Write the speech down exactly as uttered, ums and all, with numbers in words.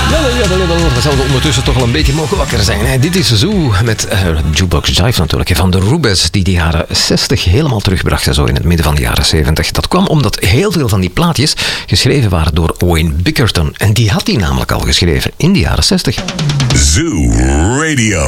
We zouden ondertussen toch al een beetje mogen wakker zijn. Hè? Dit is Zoo met uh, Jukebox Jive natuurlijk. Van de Rubes die de jaren zestig helemaal terugbrachten. Zo in het midden van de jaren zeventig. Dat kwam omdat heel veel van die plaatjes geschreven waren door Wayne Bickerton. En die had die namelijk al geschreven in de jaren zestig. Zoo Radio.